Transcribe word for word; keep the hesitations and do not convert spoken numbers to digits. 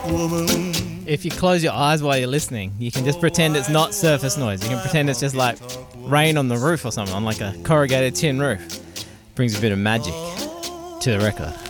If you close your eyes while you're listening, you can just pretend it's not surface noise. You can pretend it's just like rain on the roof or something, on like a corrugated tin roof. Brings a bit of magic to the record.